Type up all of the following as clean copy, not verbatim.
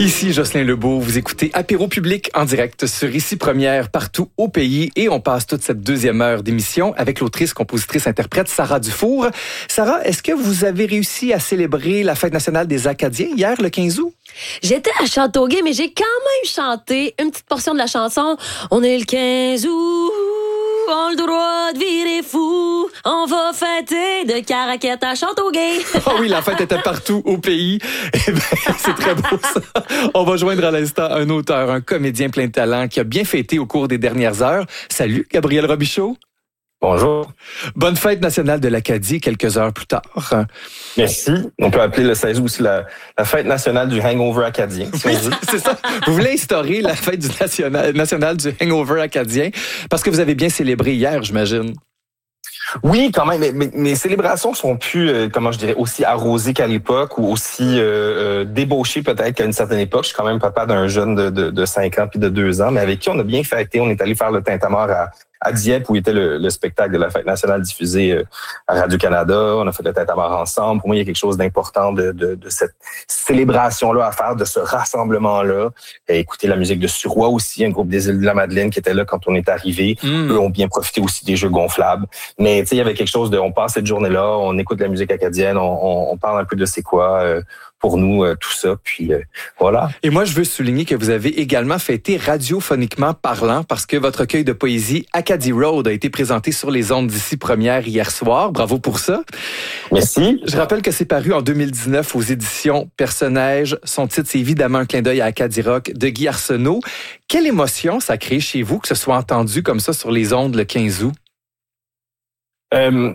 Ici Jocelyn Lebeau, vous écoutez Apéro Public en direct sur Ici Première partout au pays et on passe toute cette deuxième heure d'émission avec l'autrice, compositrice, interprète Sarah Dufour. Sarah, est-ce que vous avez réussi à célébrer la fête nationale des Acadiens hier, le 15 août? J'étais à Châteauguay, mais j'ai quand même chanté une petite portion de la chanson. On est le 15 août, on a le droit de virer fou. On va fêter de Caraquette à Châteauguay. Oh oui, la fête était partout au pays. Eh bien, c'est très beau ça. On va joindre à l'instant un auteur, un comédien plein de talent qui a bien fêté au cours des dernières heures. Salut, Gabriel Robichaud. Bonjour. Bonne fête nationale de l'Acadie quelques heures plus tard. Merci. On peut appeler le 16 août aussi la fête nationale du hangover acadien. Si oui, c'est ça. Vous voulez instaurer la fête nationale du hangover acadien parce que vous avez bien célébré hier, j'imagine. Oui, quand même. Mais mes célébrations sont plus, comment je dirais, aussi arrosées qu'à l'époque ou aussi débauchées peut-être qu'à une certaine époque. Je suis quand même papa d'un jeune de 5 ans puis de 2 ans, mais avec qui on a bien fêté. On est allé faire le tintamarre à Dieppe, où était le spectacle de la fête nationale diffusé à Radio-Canada. On a fait le tintamarre ensemble. Pour moi, il y a quelque chose d'important de cette célébration-là à faire, de ce rassemblement-là. Écouter la musique de Suroît aussi, un groupe des Îles de la Madeleine qui était là quand on est arrivé. Eux ont bien profité aussi des jeux gonflables. Mais tu sais, il y avait quelque chose de, on passe cette journée-là, on écoute la musique acadienne, on parle un peu de c'est quoi pour nous, tout ça, puis voilà. Et moi, je veux souligner que vous avez également fêté radiophoniquement parlant parce que votre recueil de poésie Acadie Road a été présenté sur les ondes d'Ici Première hier soir. Bravo pour ça. Merci. Je rappelle que c'est paru en 2019 aux éditions Personnages. Son titre, c'est évidemment un clin d'œil à Acadie Rock de Guy Arsenault. Quelle émotion ça crée chez vous que ce soit entendu comme ça sur les ondes le 15 août? Tu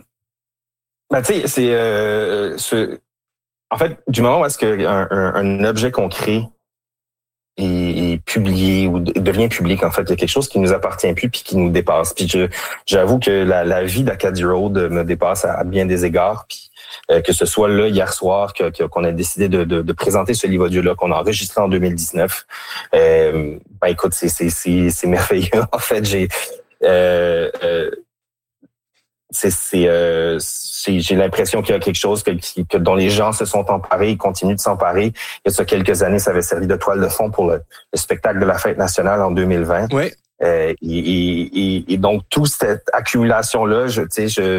sais, c'est... En fait, du moment où est-ce qu'un objet qu'on crée est publié ou devient public, en fait, il y a quelque chose qui nous appartient plus puis qui nous dépasse. Puis j'avoue que la vie d'Acadie Road me dépasse à bien des égards. Puis que ce soit là hier soir qu'on a décidé de présenter ce livre audio-là qu'on a enregistré en 2019. Écoute, c'est merveilleux. En fait, j'ai l'impression qu'il y a quelque chose dont les gens se sont emparés, ils continuent de s'emparer. Il y a ça quelques années, ça avait servi de toile de fond pour le spectacle de la fête nationale en 2020. Oui. Et donc toute cette accumulation-là, je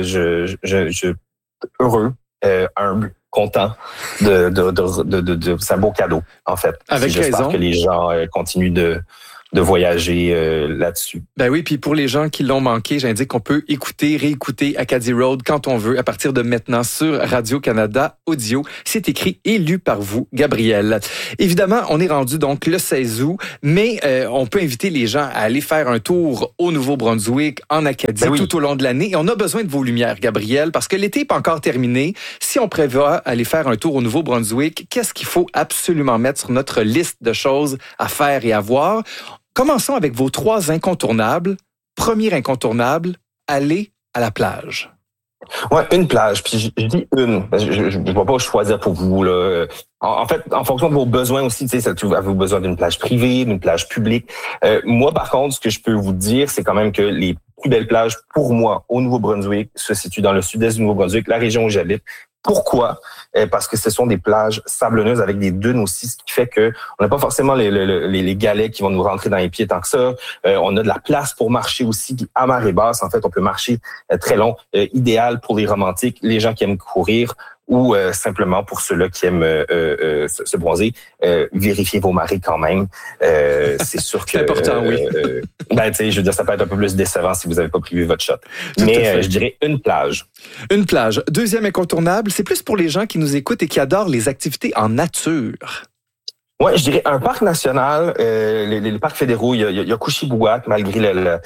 heureux, humble, content de c'est un beau cadeau en fait. Avec raison. J'espère que les gens continuent de voyager là-dessus. Ben oui, puis pour les gens qui l'ont manqué, j'indique qu'on peut réécouter Acadie Road quand on veut à partir de maintenant sur Radio-Canada Audio. C'est écrit et lu par vous, Gabriel. Évidemment, on est rendu donc le 16 août, mais on peut inviter les gens à aller faire un tour au Nouveau-Brunswick, en Acadie, tout au long de l'année. Et on a besoin de vos lumières, Gabriel, parce que l'été n'est pas encore terminé. Si on prévoit aller faire un tour au Nouveau-Brunswick, qu'est-ce qu'il faut absolument mettre sur notre liste de choses à faire et à voir? Commençons avec vos 3 incontournables. Premier incontournable, aller à la plage. Ouais, une plage. Puis je dis une. Je ne vais pas choisir pour vous là. En fait, en fonction de vos besoins aussi, tu sais, avez-vous besoin d'une plage privée, d'une plage publique. Moi, par contre, ce que je peux vous dire, c'est quand même que les plus belles plages, pour moi, au Nouveau-Brunswick, se situent dans le sud-est du Nouveau-Brunswick, la région où j'habite. Pourquoi? Parce que ce sont des plages sablonneuses avec des dunes aussi, ce qui fait que on n'a pas forcément les galets qui vont nous rentrer dans les pieds tant que ça. On a de la place pour marcher aussi à marée basse. En fait, on peut marcher très long, idéal pour les romantiques, les gens qui aiment courir ou simplement pour ceux-là qui aiment se bronzer. Vérifiez vos marées quand même. C'est sûr que... C'est important, oui. Tu sais, je veux dire, ça peut être un peu plus décevant si vous n'avez pas prévu votre shot. Mais je dirais une plage. Une plage. Deuxième incontournable, c'est plus pour les gens qui nous écoutent et qui adorent les activités en nature. Ouais, je dirais un parc national, les parcs fédéraux, il y a Couchibouac, malgré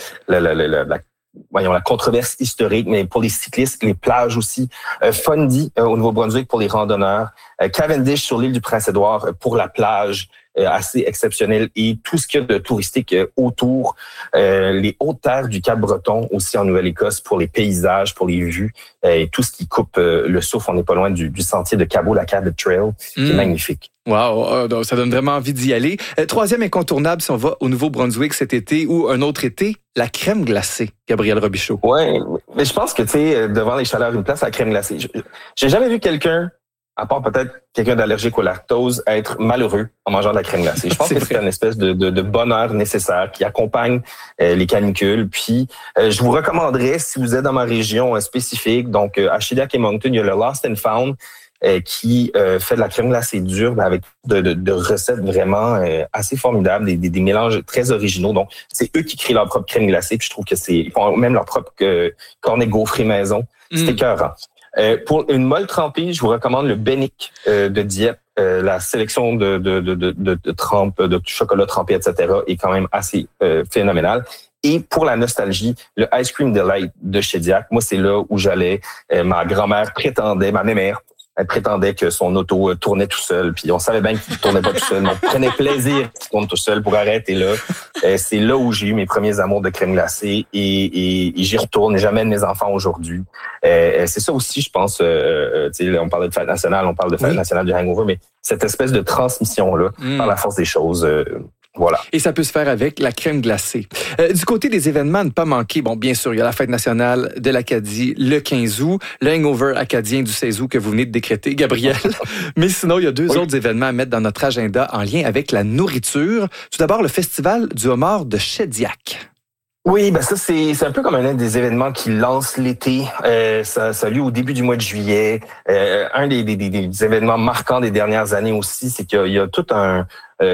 la controverse historique, mais pour les cyclistes, les plages aussi. Fundy au Nouveau-Brunswick pour les randonneurs. Cavendish sur l'île du Prince-Édouard pour la plage assez exceptionnelle et tout ce qu'il y a de touristique autour. Les hautes terres du Cap-Breton aussi en Nouvelle-Écosse pour les paysages, pour les vues et tout ce qui coupe le souffle. On n'est pas loin du sentier de Cabo-la-Cabot Trail qui est magnifique. Wow, ça donne vraiment envie d'y aller. Troisième incontournable, si on va au Nouveau-Brunswick cet été ou un autre été, la crème glacée, Gabriel Robichaud. Ouais, mais je pense que, tu sais, devant les chaleurs, une place à la crème glacée. J'ai jamais vu quelqu'un à part peut-être quelqu'un d'allergique au lactose, être malheureux en mangeant de la crème glacée. Je pense que c'est une espèce de bonheur nécessaire qui accompagne les canicules. Puis, je vous recommanderais, si vous êtes dans ma région spécifique, donc à Shediac et Moncton, il y a le Lost and Found qui fait de la crème glacée dure avec de recettes vraiment assez formidables, des mélanges très originaux. Donc, c'est eux qui créent leur propre crème glacée. Puis je trouve que ils font même leur propre cornet gaufré maison. C'est écœurant. Pour une molle trempée, je vous recommande le Bennick de Dieppe. La sélection de trempes, de chocolat trempé, etc. est quand même assez phénoménale. Et pour la nostalgie, le Ice Cream Delight de Shediac, moi, c'est là où j'allais. Ma grand-mère prétendait, ma mère, elle prétendait que son auto tournait tout seul. Puis on savait bien qu'il tournait pas tout seul, mais on prenait plaisir qu'il tourne tout seul pour arrêter là. C'est là où j'ai eu mes premiers amours de crème glacée et j'y retourne et j'amène mes enfants aujourd'hui. C'est ça aussi, je pense, on parlait de fête nationale, on parle de fête nationale du hangover, mais cette espèce de transmission-là, par la force des choses, voilà. Et ça peut se faire avec la crème glacée. Du côté des événements à ne pas manquer, bon, bien sûr, il y a la fête nationale de l'Acadie le 15 août, le hangover acadien du 16 août que vous venez de décréter, Gabriel. Mais sinon, il y a deux autres événements à mettre dans notre agenda en lien avec la nourriture. Tout d'abord, le Festival du homard de Shediac. Oui, ben ça c'est un peu comme un des événements qui lance l'été. Ça a lieu au début du mois de juillet. Un des événements marquants des dernières années aussi, c'est qu'il y a tout un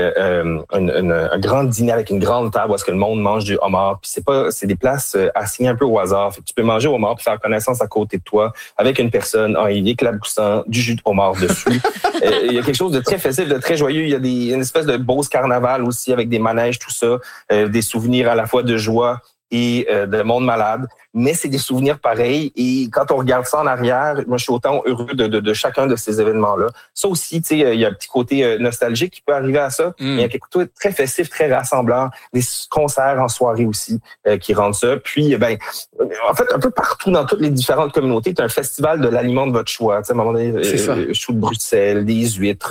grand dîner avec une grande table où est-ce que le monde mange du homard. Puis c'est des places assignées un peu au hasard. Fait que tu peux manger au homard puis faire connaissance à côté de toi avec une personne en éclaboussant du jus de homard dessus. Il y a quelque chose de très festif, de très joyeux. Il y a une espèce de Beauce carnaval aussi avec des manèges, tout ça, des souvenirs à la fois de joie et de monde malade, mais c'est des souvenirs pareils. Et quand on regarde ça en arrière, moi, je suis autant heureux de chacun de ces événements-là. Ça aussi, tu sais, il y a un petit côté nostalgique qui peut arriver à ça. Mais il y a quelque chose de très festif, très rassemblant. Des concerts en soirée aussi qui rendent ça. Puis, en fait, un peu partout dans toutes les différentes communautés, tu as un festival de l'aliment de votre choix. Tu sais, à un moment donné, choux de Bruxelles, des huîtres.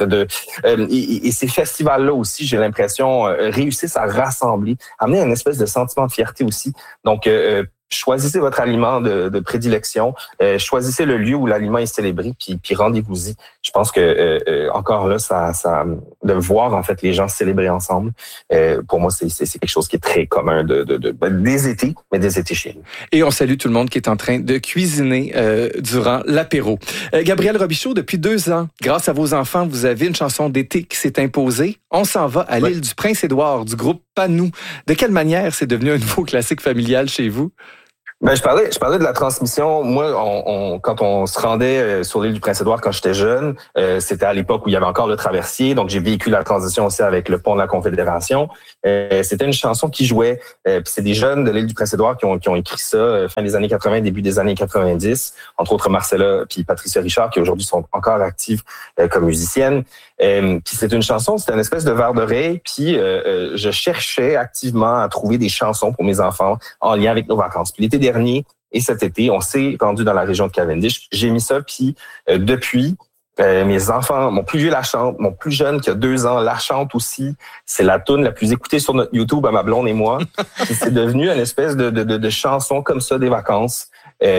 Et ces festivals-là aussi, j'ai l'impression, réussissent à rassembler, amener une espèce de sentiment de fierté aussi. Donc, choisissez votre aliment de prédilection, choisissez le lieu où l'aliment est célébré, puis rendez-vous-y. Je pense que encore là, ça de voir en fait les gens célébrer ensemble, pour moi c'est quelque chose qui est très commun des étés, mais des étés chez nous. Et on salue tout le monde qui est en train de cuisiner durant l'apéro. Gabriel Robichaud, depuis 2 ans, grâce à vos enfants, vous avez une chanson d'été qui s'est imposée. On s'en va à l'île du Prince-Édouard du groupe Panou. De quelle manière c'est devenu un nouveau classique familial chez vous? Ben, je parlais de la transmission. Moi, quand on se rendait sur l'île du Prince-Édouard quand j'étais jeune, c'était à l'époque où il y avait encore le traversier, donc j'ai vécu la transition aussi avec le pont de la Confédération. C'était une chanson qui jouait, puis c'est des jeunes de l'île du Prince-Édouard qui ont écrit ça fin des années 80, début des années 90, entre autres Marcella puis Patricia Richard, qui aujourd'hui sont encore actives comme musiciennes. Puis c'est une chanson, c'était une espèce de verre d'oreille, puis je cherchais activement à trouver des chansons pour mes enfants en lien avec nos vacances. Puis l'été dernier et cet été, on s'est rendu dans la région de Cavendish. J'ai mis ça, puis depuis, mes enfants, mon plus vieux la chante, mon plus jeune qui a 2 ans la chante aussi. C'est la toune la plus écoutée sur notre YouTube à ma blonde et moi. Puis c'est devenu une espèce de chanson comme ça des vacances.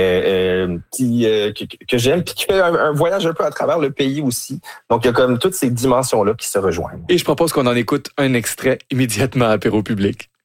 Que j'aime, puis qu'il y a un voyage un peu à travers le pays aussi. Donc, il y a comme toutes ces dimensions-là qui se rejoignent. Et je propose qu'on en écoute un extrait immédiatement à Apéro Public.